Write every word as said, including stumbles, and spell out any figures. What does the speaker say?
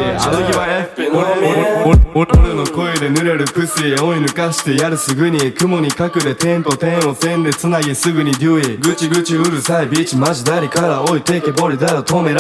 あの日は エフピー の俺の声で濡れるプシー追い抜かしてやるすぐに雲に隠れ点と点を線でつなぎすぐにデュイぐちぐちうるさいビーチマジ誰から置いてけぼりだろ止めら